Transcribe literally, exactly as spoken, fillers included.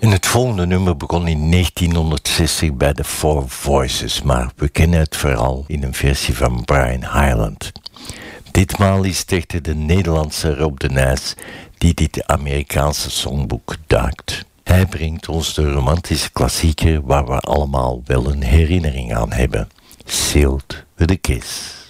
En het volgende nummer begon in negentienhonderdzestig bij de Four Voices, maar we kennen het vooral in een versie van Brian Hyland. Ditmaal is het echter de Nederlandse Rob de Nijs die dit Amerikaanse songboek duikt. Hij brengt ons de romantische klassieker waar we allemaal wel een herinnering aan hebben. Sealed with a Kiss.